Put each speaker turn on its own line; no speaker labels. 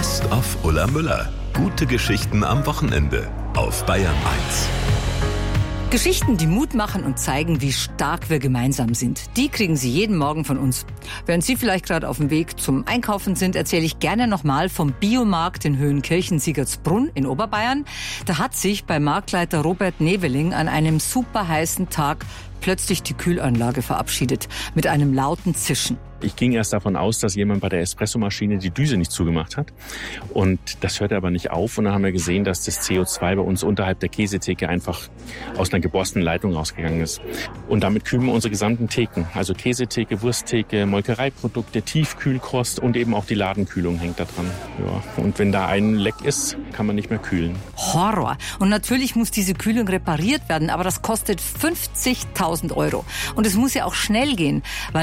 Best of Ulla Müller. Gute Geschichten am Wochenende auf Bayern 1.
Geschichten, die Mut machen und zeigen, wie stark wir gemeinsam sind. Die kriegen Sie jeden Morgen von uns. Während Sie vielleicht gerade auf dem Weg zum Einkaufen sind, erzähle ich gerne nochmal vom Biomarkt in Höhenkirchen-Siegertsbrunn in Oberbayern. Da hat sich bei Marktleiter Robert Neveling an einem super heißen Tag plötzlich die Kühlanlage verabschiedet mit einem lauten Zischen.
Ich ging erst davon aus, dass jemand bei der Espressomaschine die Düse nicht zugemacht hat. Und das hörte aber nicht auf. Und dann haben wir gesehen, dass das CO2 bei uns unterhalb der Käsetheke einfach aus einer geborstenen Leitung rausgegangen ist. Und damit kühlen wir unsere gesamten Theken. Also Käsetheke, Wursttheke, Molkereiprodukte, Tiefkühlkost und eben auch die Ladenkühlung hängt da dran. Ja. Und wenn da ein Leck ist, kann man nicht mehr kühlen.
Horror. Und natürlich muss diese Kühlung repariert werden, aber das kostet 50.000 €. Und es muss ja auch schnell gehen, weil